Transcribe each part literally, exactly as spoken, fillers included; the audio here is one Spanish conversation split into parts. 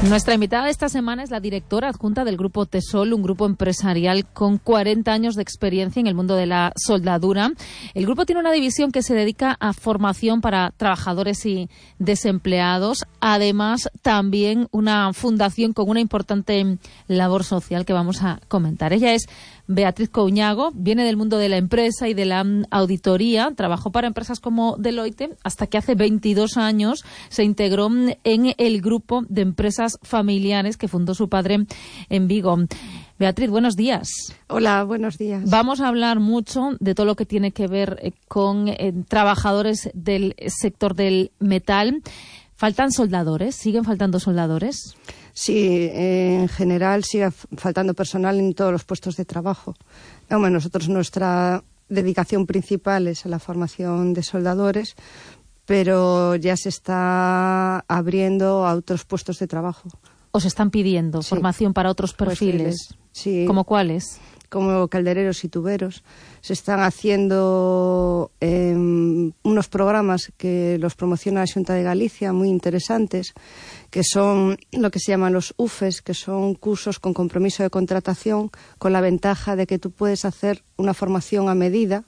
Nuestra invitada de esta semana es la directora adjunta del Grupo Tesol, un grupo empresarial con cuarenta años de experiencia en el mundo de la soldadura. El grupo tiene una división que se dedica a formación para trabajadores y desempleados. Además, también una fundación con una importante labor social que vamos a comentar. Ella es Beatriz Couñago, viene del mundo de la empresa y de la auditoría. Trabajó para empresas como Deloitte hasta que hace veintidós años se integró en el grupo de empresas familiares que fundó su padre en Vigo. Beatriz, buenos días. Hola, buenos días. Vamos a hablar mucho de todo lo que tiene que ver con eh, trabajadores del sector del metal. ¿Faltan soldadores? ¿Siguen faltando soldadores? Sí, eh, en general sigue faltando personal en todos los puestos de trabajo. Bueno, nosotros nuestra dedicación principal es a la formación de soldadores, pero ya se está abriendo a otros puestos de trabajo. ¿Os están pidiendo sí. formación para otros perfiles? perfiles sí. ¿Cómo cuáles? Como caldereros y tuberos. Se están haciendo eh, unos programas que los promociona la Xunta de Galicia, muy interesantes, que son lo que se llaman los U F E S, que son cursos con compromiso de contratación, con la ventaja de que tú puedes hacer una formación a medida.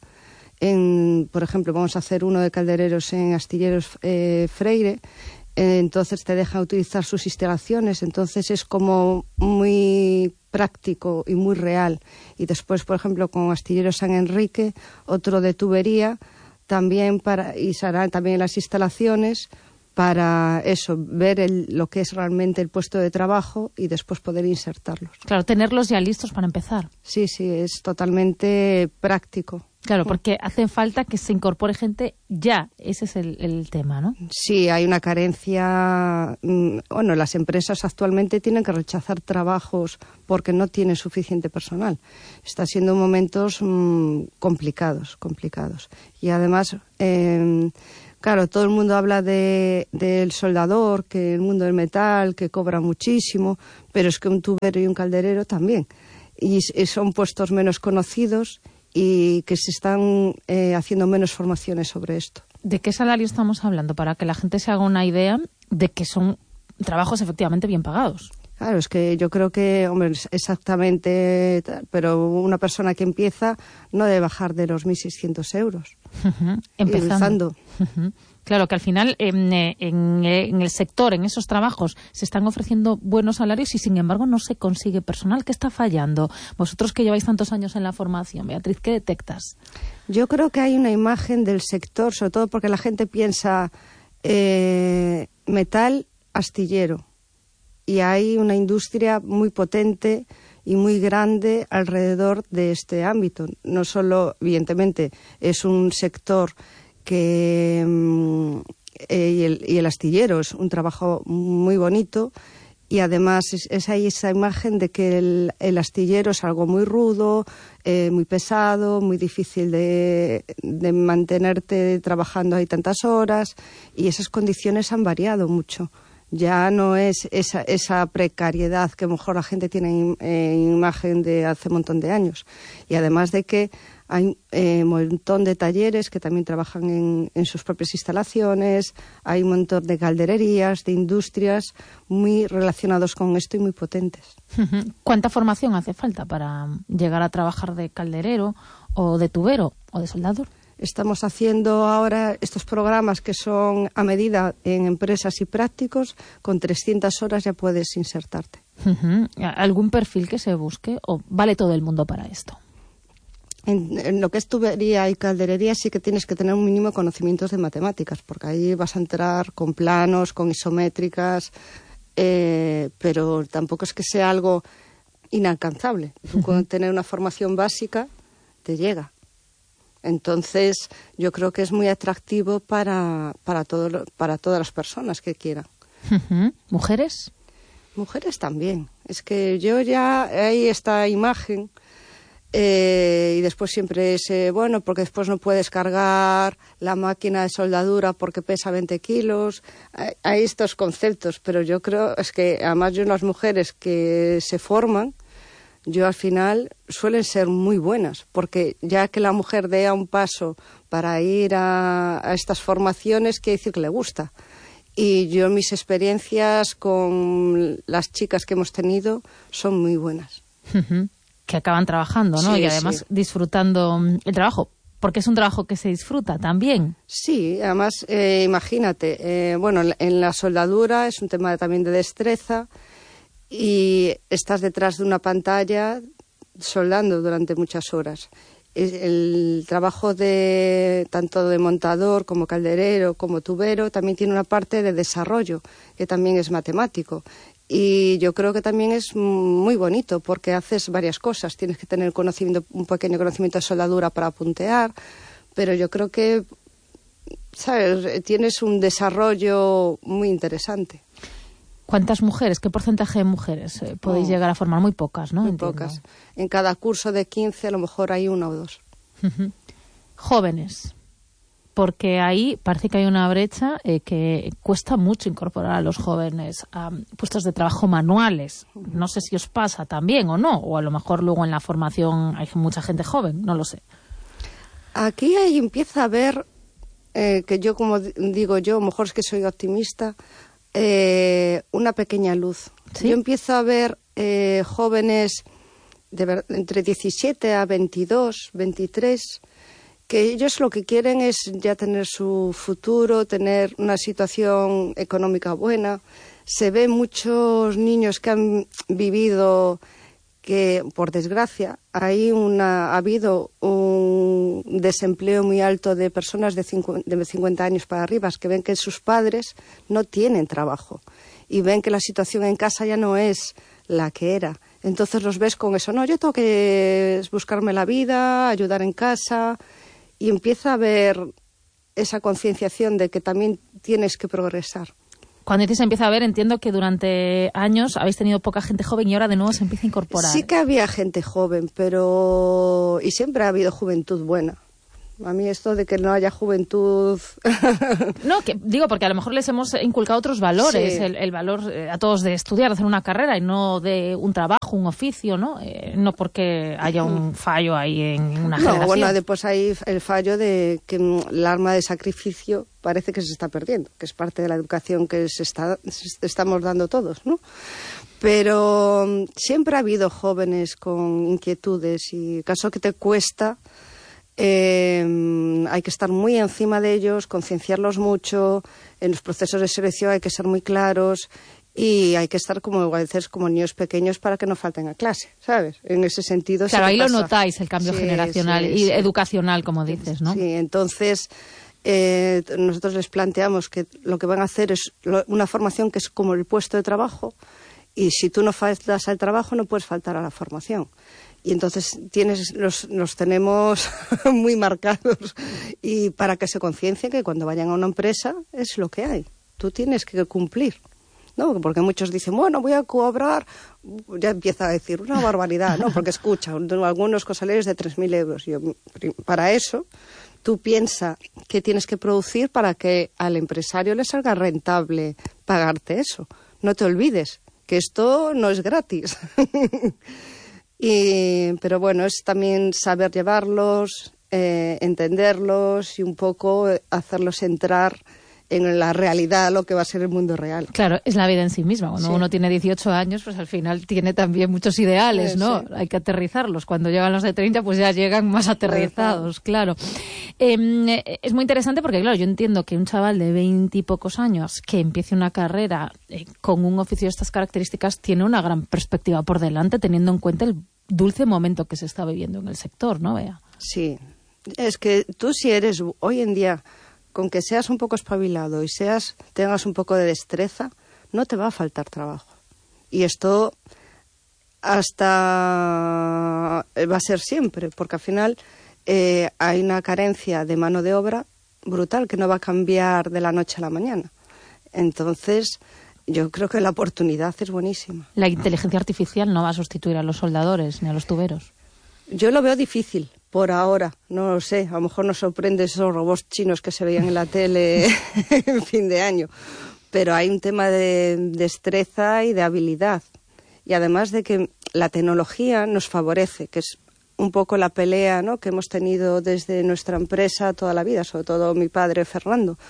En, por ejemplo, vamos a hacer uno de caldereros en Astilleros eh, Freire, eh, entonces te deja utilizar sus instalaciones, entonces es como muy práctico y muy real. Y después, por ejemplo, con Astilleros San Enrique, otro de tubería, también para, y se harán también las instalaciones para eso, ver el, lo que es realmente el puesto de trabajo y después poder insertarlos. Claro, tenerlos ya listos para empezar. Sí, sí, es totalmente práctico. Claro, porque hace falta que se incorpore gente ya, ese es el, el tema, ¿no? Sí, hay una carencia. Bueno, las empresas actualmente tienen que rechazar trabajos porque no tienen suficiente personal. Está siendo momentos mmm, complicados, complicados. Y además, eh, claro, todo el mundo habla de, del soldador, que el mundo del metal, que cobra muchísimo, pero es que un tubero y un calderero también. Y, y son puestos menos conocidos y que se están eh, haciendo menos formaciones sobre esto. ¿De qué salario estamos hablando? Para que la gente se haga una idea de que son trabajos efectivamente bien pagados. Claro, es que yo creo que, hombre, exactamente, pero una persona que empieza no debe bajar de los mil seiscientos euros. Uh-huh. Empezando. Uh-huh. Claro, que al final en, en, en el sector, en esos trabajos, se están ofreciendo buenos salarios y, sin embargo, no se consigue personal. ¿Qué está fallando? Vosotros que lleváis tantos años en la formación, Beatriz, ¿qué detectas? Yo creo que hay una imagen del sector, sobre todo porque la gente piensa eh, metal, astillero. Y hay una industria muy potente y muy grande alrededor de este ámbito. No solo, evidentemente, es un sector que eh, y, el, y el astillero es un trabajo muy bonito, y además es, es ahí esa imagen de que el, el astillero es algo muy rudo, eh, muy pesado, muy difícil de, de mantenerte trabajando ahí tantas horas, y esas condiciones han variado mucho. Ya no es esa, esa precariedad que a lo mejor la gente tiene en, en imagen de hace un montón de años. Y además de que hay eh, un montón de talleres que también trabajan en, en sus propias instalaciones, hay un montón de caldererías, de industrias muy relacionados con esto y muy potentes. ¿Cuánta formación hace falta para llegar a trabajar de calderero o de tubero o de soldador? Estamos haciendo ahora estos programas que son a medida en empresas y prácticos. Con trescientas horas ya puedes insertarte. Uh-huh. ¿Algún perfil que se busque o vale todo el mundo para esto? En, en lo que es tubería y calderería sí que tienes que tener un mínimo de conocimientos de matemáticas, porque ahí vas a entrar con planos, con isométricas, eh, pero tampoco es que sea algo inalcanzable. Tú con tener una formación básica te llega. Entonces, yo creo que es muy atractivo para, para, todo, para todas las personas que quieran. Uh-huh. ¿Mujeres? Mujeres también. Es que yo ya hay esta imagen eh, y después siempre es, eh, bueno, porque después no puedes cargar la máquina de soldadura porque pesa veinte kilos. Hay, hay estos conceptos, pero yo creo, es que además yo las mujeres que se forman, yo al final suelen ser muy buenas, porque ya que la mujer dé un paso para ir a, a estas formaciones, quiere decir que le gusta. Y yo, mis experiencias con las chicas que hemos tenido son muy buenas. Uh-huh. Que acaban trabajando, ¿no? Sí, y además sí. disfrutando el trabajo, porque es un trabajo que se disfruta también. Sí, además, eh, imagínate, eh, bueno, en la soldadura es un tema también de destreza y estás detrás de una pantalla soldando durante muchas horas. El trabajo de tanto de montador como calderero como tubero también tiene una parte de desarrollo que también es matemático y yo creo que también es muy bonito porque haces varias cosas, tienes que tener conocimiento, un pequeño conocimiento de soldadura para puntear, pero yo creo que, ¿sabes?, tienes un desarrollo muy interesante. ¿Cuántas mujeres, qué porcentaje de mujeres eh, podéis oh, llegar a formar? Muy pocas, ¿no? Muy Entiendo. pocas. En cada curso de quince a lo mejor hay una o dos. Uh-huh. Jóvenes, porque ahí parece que hay una brecha eh, que cuesta mucho incorporar a los jóvenes a puestos de trabajo manuales. No sé si os pasa también o no, o a lo mejor luego en la formación hay mucha gente joven, no lo sé. Aquí ahí empieza a haber, eh, que yo como digo yo, a lo mejor es que soy optimista, Eh, una pequeña luz. ¿Sí? Yo empiezo a ver eh, jóvenes de ver, entre diecisiete a veintidós, veintitrés, que ellos lo que quieren es ya tener su futuro, tener una situación económica buena. Se ven muchos niños que han vivido que, por desgracia, hay una, ha habido un desempleo muy alto de personas de cincuenta años para arriba, que ven que sus padres no tienen trabajo y ven que la situación en casa ya no es la que era. Entonces los ves con eso, no, yo tengo que buscarme la vida, ayudar en casa, y empieza a haber esa concienciación de que también tienes que progresar. Cuando dices empieza a ver, entiendo que durante años habéis tenido poca gente joven y ahora de nuevo se empieza a incorporar. Sí que había gente joven, pero y siempre ha habido juventud buena. A mí esto de que no haya juventud... No, que digo, porque a lo mejor les hemos inculcado otros valores, sí. el, el valor eh, a todos de estudiar, de hacer una carrera y no de un trabajo, un oficio, ¿no? Eh, no porque haya un fallo ahí en una no, generación. Bueno, después hay el fallo de que el arma de sacrificio parece que se está perdiendo, que es parte de la educación que se está, se estamos dando todos, ¿no? Pero siempre ha habido jóvenes con inquietudes y caso que te cuesta... Eh, hay que estar muy encima de ellos, concienciarlos mucho, en los procesos de selección hay que ser muy claros y hay que estar como a veces como niños pequeños para que no falten a clase, ¿sabes? En ese sentido... Claro, ahí pasa. Lo notáis, el cambio sí, generacional sí, y sí. educacional, como dices, ¿no? Sí, entonces eh, nosotros les planteamos que lo que van a hacer es lo, una formación que es como el puesto de trabajo y si tú no faltas al trabajo no puedes faltar a la formación. Y entonces tienes los, los tenemos muy marcados y para que se conciencien que cuando vayan a una empresa es lo que hay. Tú tienes que cumplir, ¿no? Porque muchos dicen, bueno, voy a cobrar, ya empieza a decir una barbaridad, ¿no? Porque escucha, algunos salarios de tres mil euros. Yo, para eso, tú piensas que tienes que producir para que al empresario le salga rentable pagarte eso. No te olvides que esto no es gratis. Y, pero bueno, es también saber llevarlos, eh, entenderlos y un poco hacerlos entrar en la realidad, lo que va a ser el mundo real. Claro, es la vida en sí misma. Cuando sí. uno tiene dieciocho años, pues al final tiene también muchos ideales, ¿no? Sí. Hay que aterrizarlos. Cuando llegan los de treinta, pues ya llegan más aterrizados, claro. Eh, es muy interesante porque, claro, yo entiendo que un chaval de veinte y pocos años que empiece una carrera eh, con un oficio de estas características tiene una gran perspectiva por delante, teniendo en cuenta el dulce momento que se está viviendo en el sector, ¿no, Bea? Sí. Es que tú si eres hoy en día... con que seas un poco espabilado y seas tengas un poco de destreza, no te va a faltar trabajo. Y esto hasta va a ser siempre, porque al final eh, hay una carencia de mano de obra brutal que no va a cambiar de la noche a la mañana. Entonces, yo creo que la oportunidad es buenísima. La inteligencia artificial no va a sustituir a los soldadores ni a los tuberos. Yo lo veo difícil. Por ahora, no lo sé, a lo mejor nos sorprende esos robots chinos que se veían en la tele en fin de año, pero hay un tema de destreza y de habilidad, y además de que la tecnología nos favorece, que es un poco la pelea, ¿no?, que hemos tenido desde nuestra empresa toda la vida, sobre todo mi padre Fernando,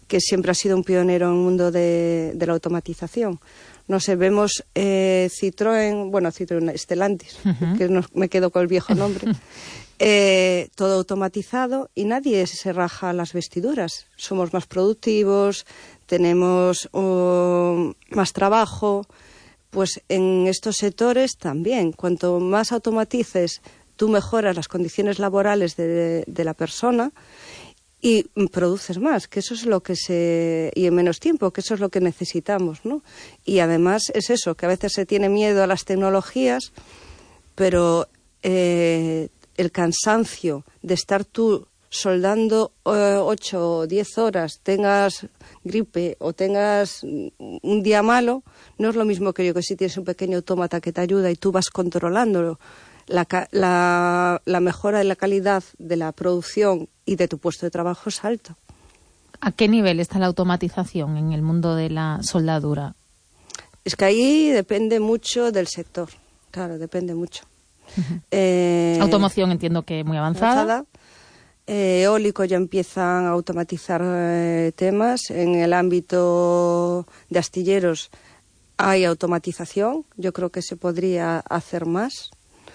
que siempre ha sido un pionero en el mundo de, de la automatización. No sé, vemos eh, Citroën, bueno, Citroën, Stellantis, uh-huh. que no, me quedo con el viejo nombre, eh, todo automatizado y nadie se raja las vestiduras. Somos más productivos, tenemos uh, más trabajo. Pues en estos sectores también, cuanto más automatices, tú mejoras las condiciones laborales de, de la persona y produces más, que eso es lo que se... y en menos tiempo, que eso es lo que necesitamos, ¿no? Y además es eso, que a veces se tiene miedo a las tecnologías, pero eh, el cansancio de estar tú soldando eh, ocho o diez horas, tengas gripe o tengas un día malo, no es lo mismo que yo que si tienes un pequeño autómata que te ayuda y tú vas controlándolo. La, la, la mejora de la calidad de la producción y de tu puesto de trabajo es alto. ¿A qué nivel está la automatización en el mundo de la soldadura? Es que ahí depende mucho del sector, claro, depende mucho. Uh-huh. eh, Automoción entiendo que muy avanzada. avanzada. Eh, eólico ya empiezan a automatizar eh, temas. En el ámbito de astilleros hay automatización. Yo creo que se podría hacer más.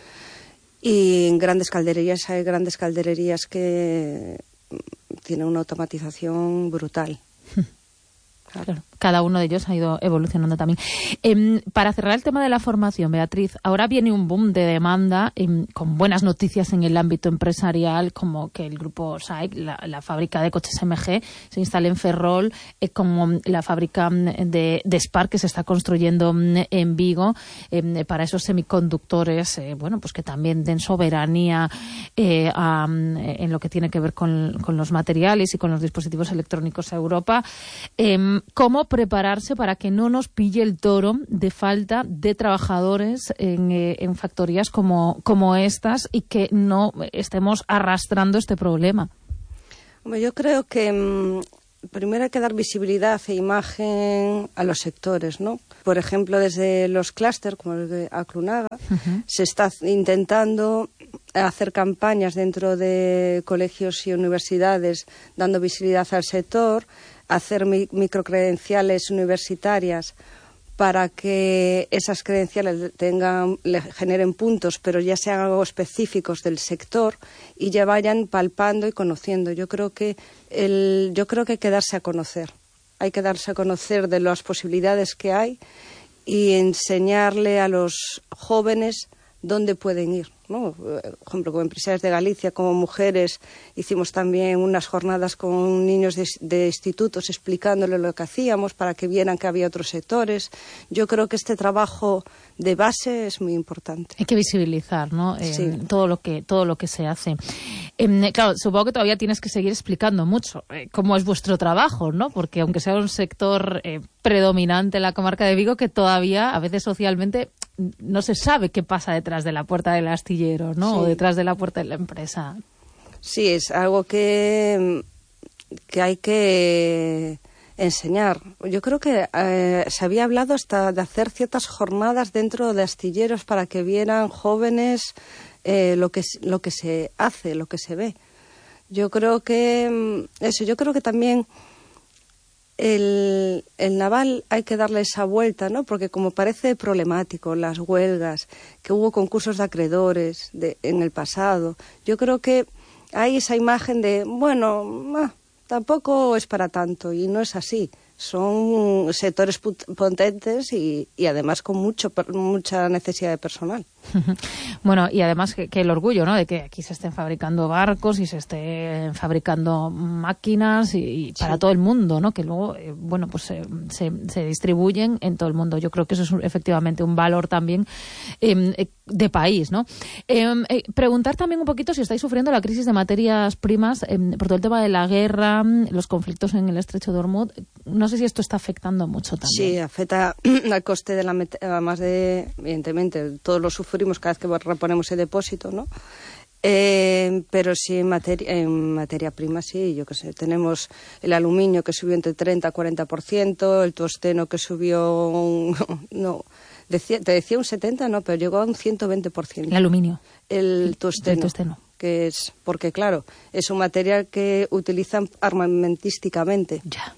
Y en grandes caldererías hay grandes caldererías que tienen una automatización brutal. Claro. Claro, cada uno de ellos ha ido evolucionando también. Eh, para cerrar el tema de la formación, Beatriz, ahora viene un boom de demanda eh, con buenas noticias en el ámbito empresarial, como que el grupo S A I C, la, la fábrica de coches M G, se instale en Ferrol, eh, como la fábrica de, de Spark que se está construyendo en Vigo eh, para esos semiconductores, eh, bueno, pues que también den soberanía eh, a, en lo que tiene que ver con, con los materiales y con los dispositivos electrónicos a Europa. Eh, ¿Cómo prepararse para que no nos pille el toro de falta de trabajadores en, eh, en factorías como, como estas y que no estemos arrastrando este problema? Bueno, yo creo que mmm, primero hay que dar visibilidad e imagen a los sectores, ¿no? Por ejemplo, desde los clústeres, como el de Aclunaga, uh-huh. se está intentando hacer campañas dentro de colegios y universidades dando visibilidad al sector, hacer mi- microcredenciales universitarias para que esas credenciales tengan, le generen puntos, pero ya sean algo específicos del sector y ya vayan palpando y conociendo. Yo creo que el, yo creo que hay que darse a conocer. Hay que darse a conocer de las posibilidades que hay y enseñarle a los jóvenes dónde pueden ir, ¿no? Por ejemplo, como empresarias de Galicia, como mujeres, hicimos también unas jornadas con niños de, de institutos explicándoles lo que hacíamos para que vieran que había otros sectores. Yo creo que este trabajo de base es muy importante. Hay que visibilizar, ¿no? Eh, sí. todo lo que todo lo que se hace. Eh, claro, supongo que todavía tienes que seguir explicando mucho eh, cómo es vuestro trabajo, ¿no? Porque aunque sea un sector eh, predominante en la comarca de Vigo, que todavía a veces socialmente no se sabe qué pasa detrás de la puerta del astillero, ¿no? Sí. O detrás de la puerta de la empresa. Sí, es algo que, que hay que enseñar. Yo creo que eh, se había hablado hasta de hacer ciertas jornadas dentro de astilleros para que vieran jóvenes eh, lo que lo que se hace, lo que se ve. Yo creo que eso, yo creo que también El, el naval hay que darle esa vuelta, ¿no? Porque como parece problemático, las huelgas, que hubo concursos de acreedores de, en el pasado, yo creo que hay esa imagen de, bueno, ah, tampoco es para tanto, y no es así. Son sectores potentes y, y además con mucho mucha necesidad de personal. Bueno, y además que, que el orgullo, ¿no?, de que aquí se estén fabricando barcos y se estén fabricando máquinas y, y para sí. todo el mundo, ¿no?, que luego, eh, bueno, pues se, se, se distribuyen en todo el mundo. Yo creo que eso es un, efectivamente un valor también eh, de país, ¿no? Eh, eh, preguntar también un poquito si estáis sufriendo la crisis de materias primas eh, por todo el tema de la guerra, los conflictos en el Estrecho de Hormuz. No sé si esto está afectando mucho también. Sí, afecta al coste de la met- además de, evidentemente, todos los sufrimos cada vez que reponemos el depósito, ¿no? Eh, pero sí en materia, en materia prima, sí, yo qué sé, tenemos el aluminio que subió entre treinta a cuarenta por ciento, el tungsteno que subió, un, no, decía, te decía un setenta, no, pero llegó a un ciento veinte por ciento. El aluminio. El tungsteno. El tungsteno. Que es, porque claro, es un material que utilizan armamentísticamente. Ya.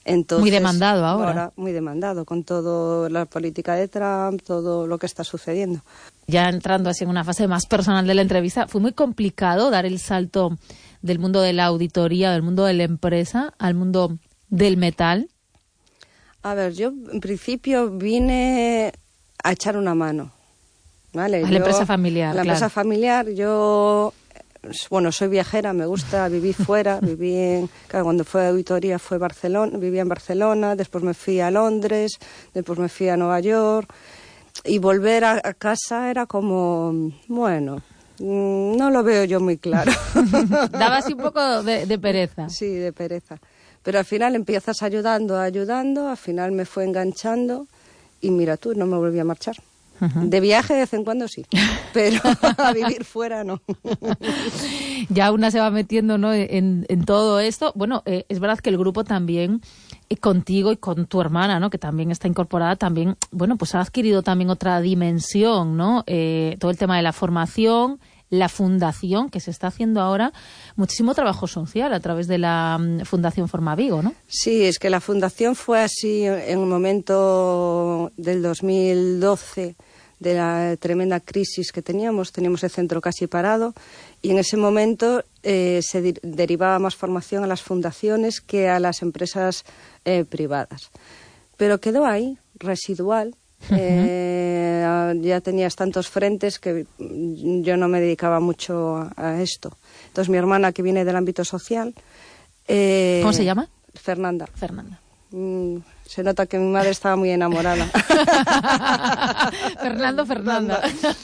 Entonces, muy demandado ahora. ahora. Muy demandado, con toda la política de Trump, todo lo que está sucediendo. Ya entrando así en una fase más personal de la entrevista, ¿fue muy complicado dar el salto del mundo de la auditoría, del mundo de la empresa, al mundo del metal? A ver, yo en principio vine a echar una mano, ¿vale? A la yo, empresa familiar, A la claro. empresa familiar, yo... Bueno, soy viajera, me gusta vivir fuera, viví en, claro, cuando fue a auditoría fue Barcelona, vivía en Barcelona, después me fui a Londres, después me fui a Nueva York, y volver a, a casa era como, bueno, no lo veo yo muy claro. Daba así un poco de, de pereza. Sí, de pereza. Pero al final empiezas ayudando, ayudando, al final me fue enganchando, y mira tú, no me volví a marchar. Uh-huh. De viaje de vez en cuando sí, pero a vivir fuera no. Ya una se va metiendo, ¿no?, en, en todo esto. Bueno, eh, es verdad que el grupo también, eh, contigo y con tu hermana, ¿no?, que también está incorporada, también, bueno, pues ha adquirido también otra dimensión, ¿no? Eh, todo el tema de la formación, la fundación, que se está haciendo ahora muchísimo trabajo social a través de la um, Fundación Formavigo, ¿no? Sí, es que la fundación fue así en un momento del dos mil doce, de la tremenda crisis que teníamos, teníamos el centro casi parado, y en ese momento eh, se de- derivaba más formación a las fundaciones que a las empresas eh, privadas. Pero quedó ahí, residual. Uh-huh. Eh, ya tenías tantos frentes que yo no me dedicaba mucho a, a esto. Entonces mi hermana, que viene del ámbito social... Eh, ¿Cómo se llama? Fernanda. Fernanda. Mm, se nota que mi madre estaba muy enamorada. Fernando, Fernanda.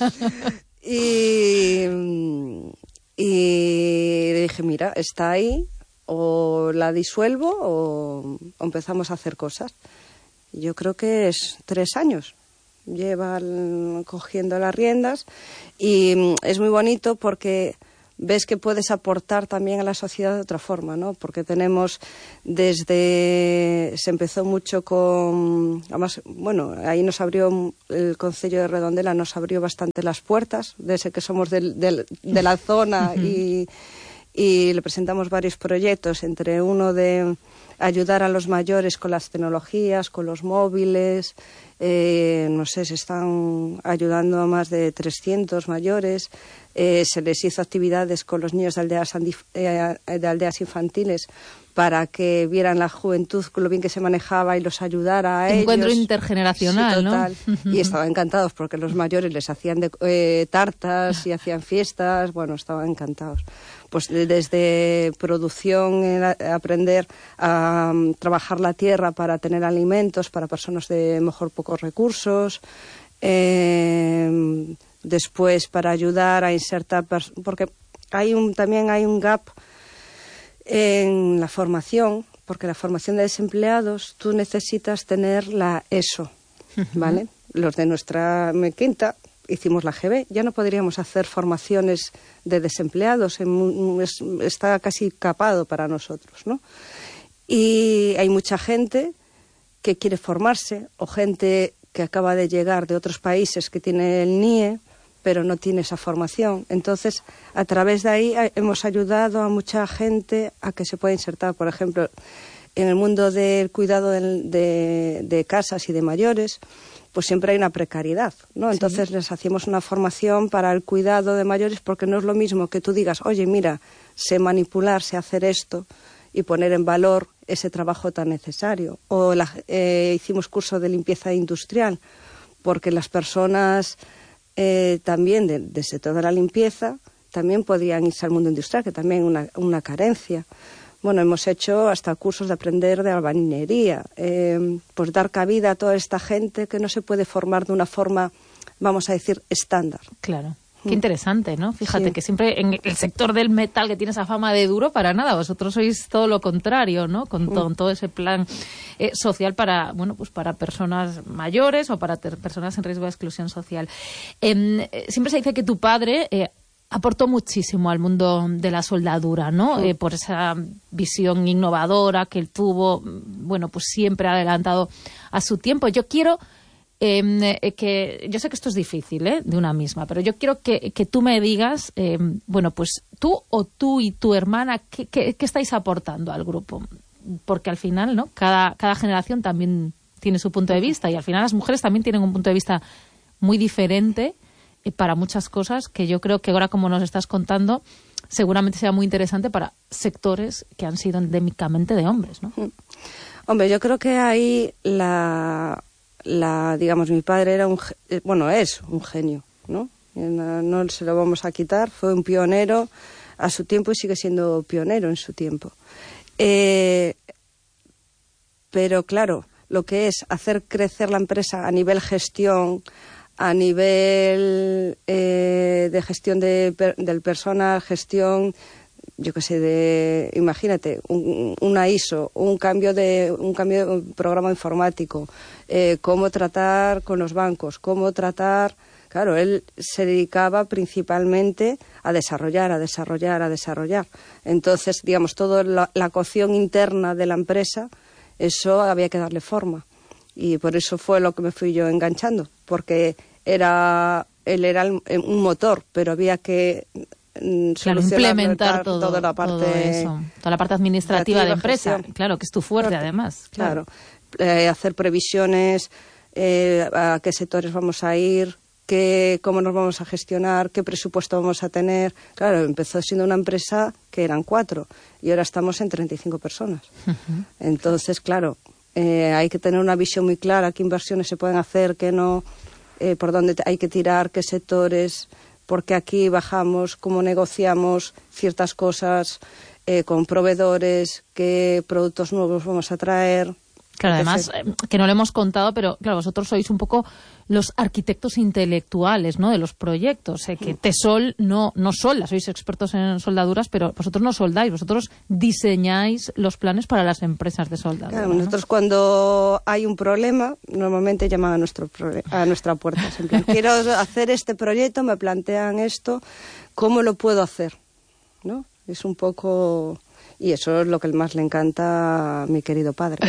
Y, y le dije, mira, está ahí, o la disuelvo o, o empezamos a hacer cosas. Yo creo que es tres años. Lleva el, cogiendo las riendas, y es muy bonito porque ves que puedes aportar también a la sociedad de otra forma, ¿no? Porque tenemos desde... Se empezó mucho con... Además, bueno, ahí nos abrió el Concello de Redondela, nos abrió bastante las puertas, desde que somos del, del, de la zona, y, y le presentamos varios proyectos, entre uno de ayudar a los mayores con las tecnologías, con los móviles. Eh, no sé, se están ayudando a más de trescientos mayores. Eh, se les hizo actividades con los niños de aldeas, eh, de aldeas infantiles para que vieran la juventud lo bien que se manejaba y los ayudara a ellos. Encuentro intergeneracional, sí, total, ¿no? Y estaban encantados porque los mayores les hacían de, eh, tartas y hacían fiestas. Bueno, estaban encantados. Pues desde producción, eh, aprender a um, trabajar la tierra para tener alimentos para personas de mejor pocos recursos, eh, después para ayudar a insertar, porque hay un, también hay un gap en la formación, porque la formación de desempleados tú necesitas tener la ESO, ¿vale? Uh-huh. Los de nuestra quinta hicimos la G B, ya no podríamos hacer formaciones de desempleados, en, es, está casi capado para nosotros, ¿no? Y hay mucha gente que quiere formarse, o gente que acaba de llegar de otros países que tiene el N I E, pero no tiene esa formación. Entonces, a través de ahí hemos ayudado a mucha gente a que se pueda insertar, por ejemplo, en el mundo del cuidado de, de, de casas y de mayores, pues siempre hay una precariedad, ¿no? Entonces sí. Les hacíamos una formación para el cuidado de mayores, porque no es lo mismo que tú digas, oye, mira, sé manipular, sé hacer esto, y poner en valor ese trabajo tan necesario. O la, eh, hicimos curso de limpieza industrial, porque las personas eh, también de, del sector de la limpieza también podían irse al mundo industrial, que también es una, una carencia. Bueno, hemos hecho hasta cursos de aprender de albañilería, eh, pues dar cabida a toda esta gente que no se puede formar de una forma, vamos a decir, estándar. Claro. Qué interesante, ¿no? Fíjate sí. que siempre en el sector del metal, que tiene esa fama de duro, para nada, vosotros sois todo lo contrario, ¿no? Con, to- con todo ese plan eh, social para, bueno, pues para personas mayores o para ter- personas en riesgo de exclusión social. Eh, siempre se dice que tu padre eh, aportó muchísimo al mundo de la soldadura, ¿no? Sí. Eh, por esa visión innovadora que él tuvo, bueno, pues siempre adelantado a su tiempo. Yo quiero... Eh, que yo sé que esto es difícil, ¿eh? De una misma, pero yo quiero que, que tú me digas, eh, bueno, pues tú o tú y tu hermana, ¿qué, qué, qué estáis aportando al grupo? porque al final, ¿no? Cada, cada generación también tiene su punto de vista y al final las mujeres también tienen un punto de vista muy diferente eh, para muchas cosas que yo creo que ahora, como nos estás contando, seguramente sea muy interesante para sectores que han sido endémicamente de hombres, ¿no? Hombre, yo creo que ahí la, la digamos, mi padre era un, bueno, es un genio, ¿no? No, no se lo vamos a quitar, fue un pionero a su tiempo y sigue siendo pionero en su tiempo. Eh, pero claro, lo que es hacer crecer la empresa a nivel gestión, a nivel eh, de gestión de, del personal, gestión, yo qué sé, de, imagínate, un, una I S O, un cambio de un cambio de un programa informático, eh, cómo tratar con los bancos, cómo tratar. Claro, él se dedicaba principalmente a desarrollar, a desarrollar, a desarrollar. Entonces, digamos, toda la, la cocción interna de la empresa, eso había que darle forma. Y por eso fue lo que me fui yo enganchando, porque era él era un motor, pero había que mm, claro, implementar todo, toda la parte, todo eso, toda la parte administrativa de empresa, gestión. Claro, que es tu fuerte, Claro, además. Claro, claro. Eh, hacer previsiones, eh, a qué sectores vamos a ir, qué, cómo nos vamos a gestionar, qué presupuesto vamos a tener. Claro, empezó siendo una empresa que eran cuatro y ahora estamos en treinta y cinco personas. Uh-huh. Entonces, claro, eh, hay que tener una visión muy clara, qué inversiones se pueden hacer, qué no, eh, por dónde hay que tirar, qué sectores, porque aquí bajamos, cómo negociamos ciertas cosas eh, con proveedores, qué productos nuevos vamos a traer. Claro, además, eh, que no lo hemos contado, pero claro, vosotros sois un poco los arquitectos intelectuales, ¿no?, de los proyectos. Eh, que Tesol no, no solda, sois expertos en soldaduras, pero vosotros no soldáis, vosotros diseñáis los planes para las empresas de soldadura. Claro, nosotros, ¿no?, cuando hay un problema, normalmente llaman a, nuestro a nuestra puerta. En plan, quiero hacer este proyecto, me plantean esto, ¿cómo lo puedo hacer? ¿No? Es un poco... Y eso es lo que más le encanta a mi querido padre.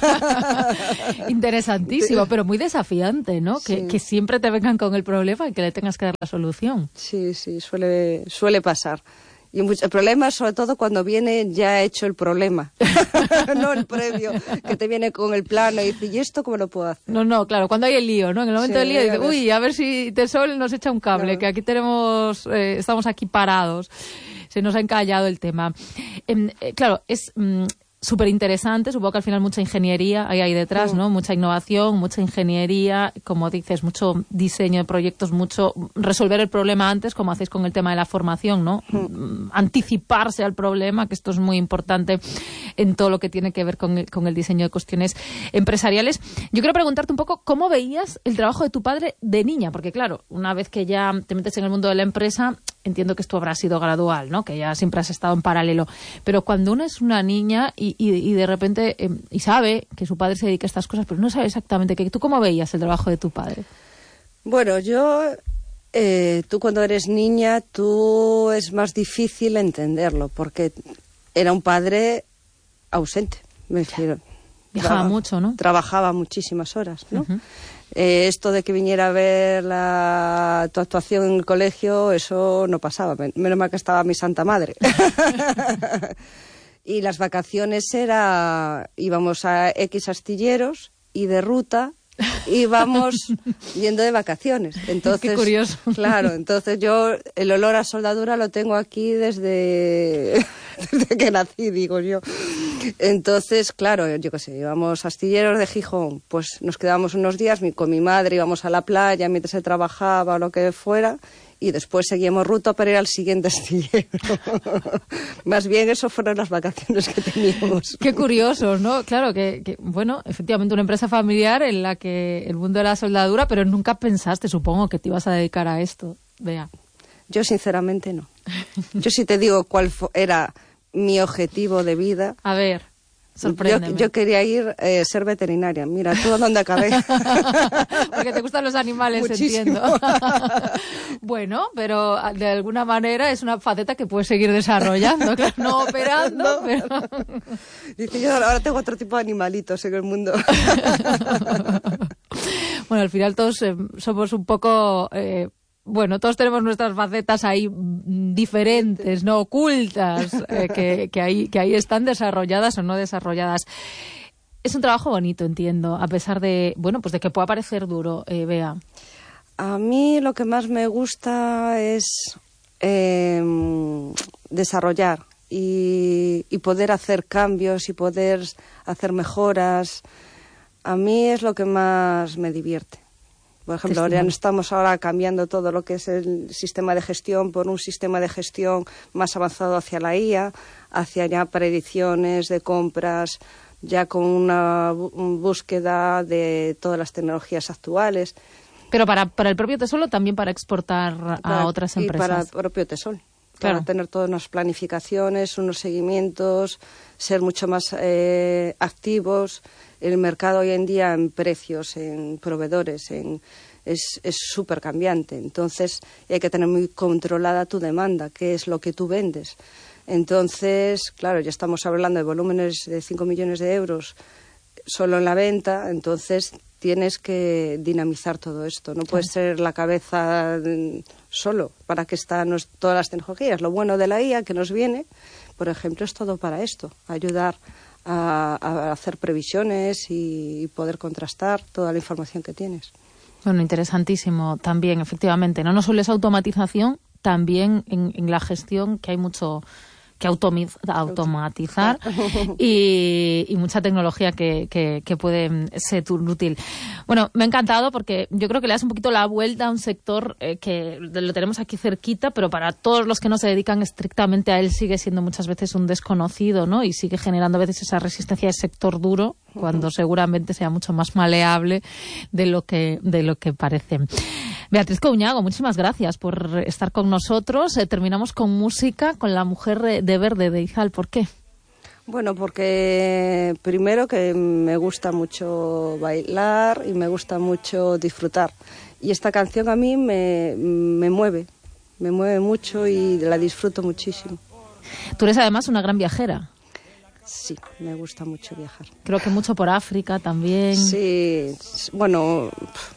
Interesantísimo, pero muy desafiante, ¿no? Sí. Que, que siempre te vengan con el problema y que le tengas que dar la solución. Sí, sí, suele, suele pasar. Y el problema es sobre todo cuando viene ya hecho el problema, no el previo, que te viene con el plano y dice, ¿y esto cómo lo puedo hacer? No, no, claro, cuando hay el lío, ¿no? En el momento sí, del lío dice, ves. uy, a ver si Tesol nos echa un cable, claro, que aquí tenemos, eh, estamos aquí parados. Se nos ha encallado el tema. Eh, eh, claro, es mm, súper interesante, supongo que al final mucha ingeniería hay ahí detrás, ¿no? Mucha innovación, mucha ingeniería, como dices, mucho diseño de proyectos, mucho resolver el problema antes, como hacéis con el tema de la formación, ¿no? Mm. Anticiparse al problema, que esto es muy importante en todo lo que tiene que ver con el, con el diseño de cuestiones empresariales. Yo quiero preguntarte un poco cómo veías el trabajo de tu padre de niña, porque claro, una vez que ya te metes en el mundo de la empresa, entiendo que esto habrá sido gradual, ¿no? Que ya siempre has estado en paralelo. Pero cuando uno es una niña y, y, y de repente eh, y sabe que su padre se dedica a estas cosas, pero no sabe exactamente qué, ¿tú cómo veías el trabajo de tu padre? Bueno, yo, eh, tú cuando eres niña, tú es más difícil entenderlo, porque era un padre ausente, me refiero. Viajaba mucho, ¿no? Trabajaba muchísimas horas, ¿no? Uh-huh. Eh, esto de que viniera a ver la, tu actuación en el colegio, eso no pasaba. Menos mal que estaba mi santa madre. Y las vacaciones era, íbamos a X astilleros y de ruta íbamos yendo de vacaciones. Entonces, qué curioso. Claro, entonces yo el olor a soldadura lo tengo aquí desde, desde que nací, digo yo. Entonces, claro, yo qué sé, íbamos a astilleros de Gijón, pues nos quedábamos unos días con mi madre, íbamos a la playa mientras se trabajaba o lo que fuera, y después seguíamos ruta para ir al siguiente astillero. Más bien, eso fueron las vacaciones que teníamos. Qué curioso, ¿no? Claro, que, que, bueno, efectivamente una empresa familiar en la que el mundo de la soldadura, pero nunca pensaste, supongo, que te ibas a dedicar a esto, Bea. Yo, sinceramente, no. Yo sí te digo cuál era mi objetivo de vida. A ver, sorpréndeme. Yo, yo quería ir a eh, ser veterinaria. Mira, tú a dónde acabé. Porque te gustan los animales, muchísimo. Entiendo. Bueno, pero de alguna manera es una faceta que puedes seguir desarrollando, claro, no operando, no. Pero... Dice, yo ahora tengo otro tipo de animalitos en el mundo. Bueno, al final todos eh, somos un poco... Eh, bueno, todos tenemos nuestras facetas ahí diferentes, no ocultas, eh, que, que, ahí, que ahí están desarrolladas o no desarrolladas. Es un trabajo bonito, entiendo, a pesar de, bueno, pues de que pueda parecer duro, eh, Bea. A mí lo que más me gusta es eh, desarrollar y, y poder hacer cambios y poder hacer mejoras. A mí es lo que más me divierte. Por ejemplo, ahora estamos ahora cambiando todo lo que es el sistema de gestión por un sistema de gestión más avanzado hacia la I A, hacia ya predicciones de compras, ya con una búsqueda de todas las tecnologías actuales. Pero para, para el propio Tesol o también para exportar para, a otras empresas. Y para el propio Tesol. Claro. Para tener todas unas planificaciones, unos seguimientos, ser mucho más eh, activos. El mercado hoy en día en precios, en proveedores, en, es súper cambiante. Entonces hay que tener muy controlada tu demanda, qué es lo que tú vendes. Entonces, claro, ya estamos hablando de volúmenes de cinco millones de euros solo en la venta, entonces tienes que dinamizar todo esto. No puedes ser la cabeza solo. ¿Para qué están todas las tecnologías? Lo bueno de la I A que nos viene, por ejemplo, es todo para esto, ayudar a, a hacer previsiones y, y poder contrastar toda la información que tienes. Bueno, interesantísimo también, efectivamente. No, no solo es automatización, también en, en la gestión, que hay mucho que automiz, automatizar y, y mucha tecnología que, que, que puede ser útil. Bueno, me ha encantado porque yo creo que le das un poquito la vuelta a un sector eh, que lo tenemos aquí cerquita, pero para todos los que no se dedican estrictamente a él sigue siendo muchas veces un desconocido, ¿no? Y sigue generando a veces esa resistencia de sector duro, cuando seguramente sea mucho más maleable de lo que, de lo que parece. Beatriz Couñago, muchísimas gracias por estar con nosotros. Eh, terminamos con música, con La mujer de verde de Izal. ¿Por qué? Bueno, porque primero que me gusta mucho bailar y me gusta mucho disfrutar. Y esta canción a mí me, me mueve, me mueve mucho y la disfruto muchísimo. Tú eres además una gran viajera. Sí, me gusta mucho viajar. Creo que mucho por África también. Sí, bueno,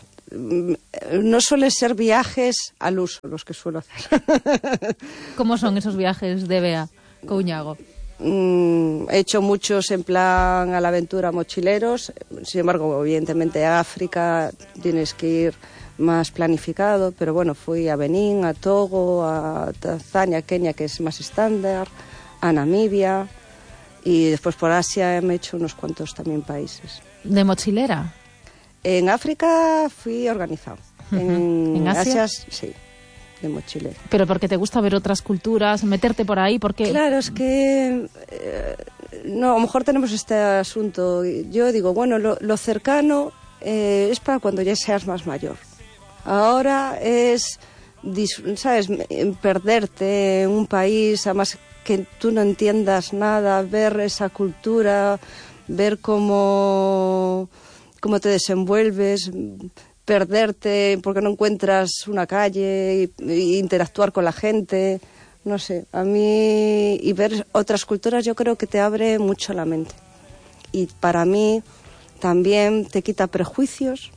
no suelen ser viajes al uso los que suelo hacer. ¿Cómo son esos viajes de Bea Couñago? Mm, he hecho muchos en plan a la aventura mochileros, sin embargo, evidentemente a África tienes que ir más planificado, pero bueno, fui a Benín, a Togo, a Tanzania, Kenia, que es más estándar, a Namibia. Y después por Asia me he hecho unos cuantos también países. ¿De mochilera? En África fui organizado. Uh-huh. En, ¿En Asia? Asia, sí, de mochilera. ¿Pero porque te gusta ver otras culturas, meterte por ahí? ¿Por qué? Claro, es que eh, no, a lo mejor tenemos este asunto. Yo digo, bueno, lo, lo cercano eh, es para cuando ya seas más mayor. Ahora es, ¿sabes?, perderte en un país, además que tú no entiendas nada, ver esa cultura, ver cómo, cómo te desenvuelves, perderte porque no encuentras una calle, y, y interactuar con la gente, no sé, a mí, y ver otras culturas yo creo que te abre mucho la mente. Y para mí también te quita prejuicios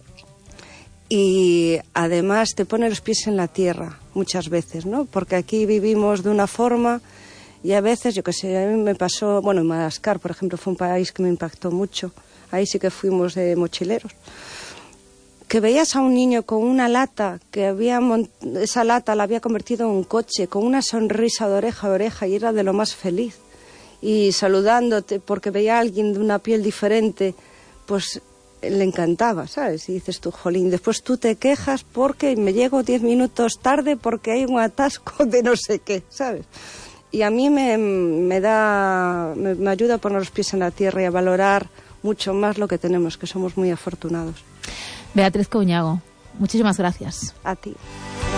y además te pone los pies en la tierra muchas veces, ¿no? Porque aquí vivimos de una forma y a veces, yo qué sé, a mí me pasó, bueno, en Madagascar, por ejemplo, fue un país que me impactó mucho. Ahí sí que fuimos de mochileros. Que veías a un niño con una lata, que había esa lata la había convertido en un coche, con una sonrisa de oreja a oreja y era de lo más feliz. Y saludándote porque veía a alguien de una piel diferente, pues le encantaba, ¿sabes? Y dices tú, jolín, después tú te quejas porque me llego diez minutos tarde porque hay un atasco de no sé qué, ¿sabes? Y a mí me, me da, me, me ayuda a poner los pies en la tierra y a valorar mucho más lo que tenemos, que somos muy afortunados. Beatriz Couñago, muchísimas gracias. A ti.